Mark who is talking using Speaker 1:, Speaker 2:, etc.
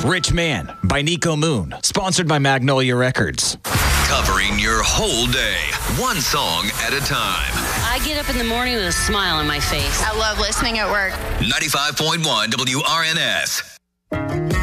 Speaker 1: Rich Man by Nico Moon. Sponsored by Magnolia Records.
Speaker 2: Covering your whole day, one song at a time.
Speaker 3: I get up in the morning with a smile on my face.
Speaker 4: I love listening at work.
Speaker 2: 95.1 WRNS.